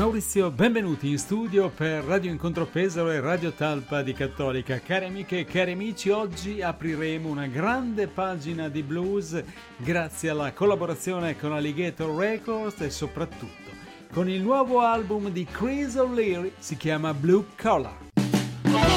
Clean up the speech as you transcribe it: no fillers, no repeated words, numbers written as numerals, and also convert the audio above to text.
Maurizio, benvenuti in studio per Radio Incontro Pesaro e Radio Talpa di Cattolica. Cari amiche e cari amici, oggi apriremo una grande pagina di blues grazie alla collaborazione con Alligator Records e soprattutto con il nuovo album di Chris O'Leary, si chiama Blue Collar.